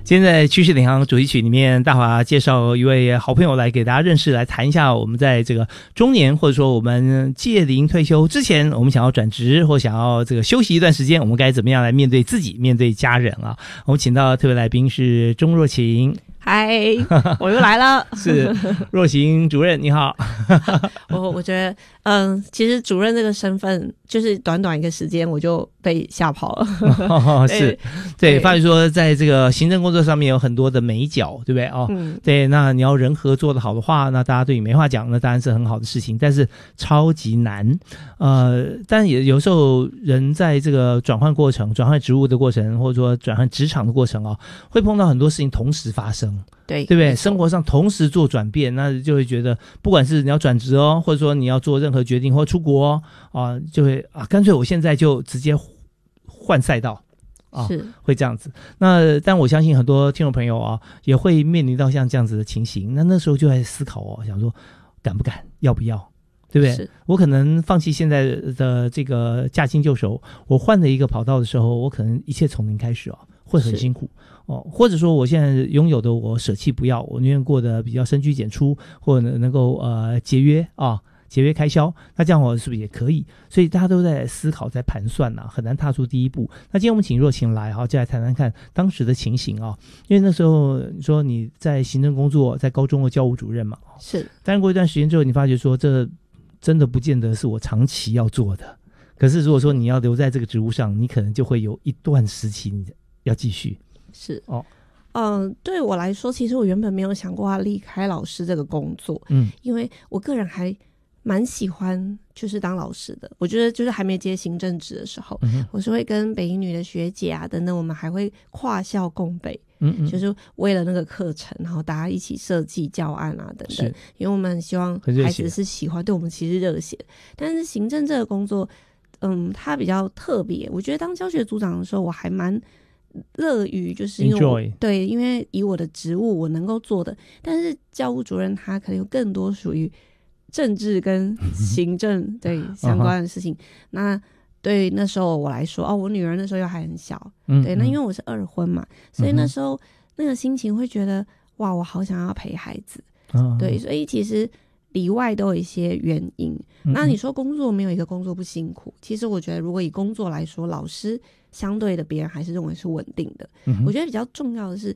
今天在趋势领航主题曲里面，大华介绍一位好朋友来给大家认识，来谈一下我们在这个中年或者说我们届龄退休之前，我们想要转职或想要这个休息一段时间，我们该怎么样来面对自己面对家人啊。我们请到的特别来宾是钟若晴。 嗨，我又来了。 是若晴主任，你好。 我觉得其实主任这个身份就是短短一个时间我就被吓跑了。 是，对，发觉说在这个行政工作上面有很多的美角，对不对对，那你要人合作的好的话，那大家对你没话讲，那当然是很好的事情，但是超级难。但也有时候人在这个转换过程、转换职务的过程，或者说转换职场的过程会碰到很多事情同时发生。对不对？生活上同时做转变，那就会觉得不管是你要转职或者说你要做任何决定或出国就会干脆我现在就直接换赛道是会这样子。那但我相信很多听众朋友也会面临到像这样子的情形，那时候就在思考想说敢不敢，要不要，对不对？我可能放弃现在的这个驾轻就熟，我换了一个跑道的时候，我可能一切从零开始会很辛苦或者说我现在拥有的我舍弃不要，我宁愿过得比较深居简出，或者能够节约开销，那这样我是不是也可以？所以大家都在思考，在盘算很难踏出第一步。那今天我们请若晴来就来谈谈看当时的情形因为那时候你说你在行政工作，在高中的教务主任嘛， 是， 但过一段时间之后，你发觉说这真的不见得是我长期要做的。可是如果说你要留在这个职务上，你可能就会有一段时期你要继续。 是对我来说，其实我原本没有想过要离开老师这个工作，因为我个人还蛮喜欢就是当老师的。我觉得就是还没接行政职的时候，我是会跟北一女的学姐等等，我们还会跨校共备，就是为了那个课程，然后大家一起设计教案等等，因为我们很希望孩子是喜欢，对我们其实热血。但是行政这个工作它比较特别，我觉得当教学组长的时候我还蛮乐于，就是因为对，因为以我的职务我能够做的，但是教务主任他可能有更多属于政治跟行政对相关的事情。那对那时候我来说我女儿那时候又还很小，对，那因为我是二婚嘛，所以那时候那个心情会觉得哇，我好想要陪孩子，对，所以其实里外都有一些原因。那你说工作没有一个工作不辛苦，其实我觉得如果以工作来说，老师相对的别人还是认为是稳定的。我觉得比较重要的是